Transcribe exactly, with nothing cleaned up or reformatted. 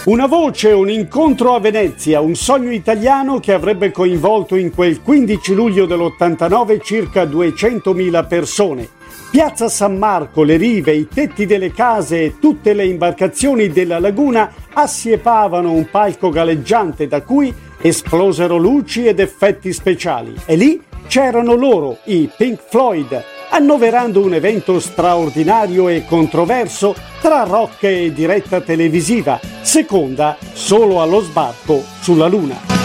Una voce, un incontro a Venezia, un sogno italiano che avrebbe coinvolto in quel quindici luglio dell'ottantanove circa duecentomila persone. Piazza San Marco, le rive, i tetti delle case e tutte le imbarcazioni della laguna assiepavano un palco galleggiante da cui esplosero luci ed effetti speciali. E lì c'erano loro, i Pink Floyd, annoverando un evento straordinario e controverso tra rock e diretta televisiva, seconda solo allo sbarco sulla Luna.